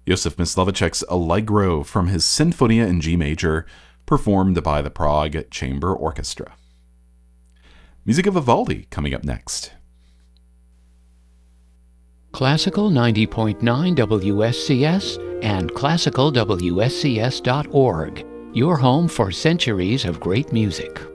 Josef Mysliveček's Allegro from his Sinfonia in G major, performed by the Prague Chamber Orchestra. Music of Vivaldi coming up next. Classical 90.9 WSCS and classicalwscs.org, your home for centuries of great music.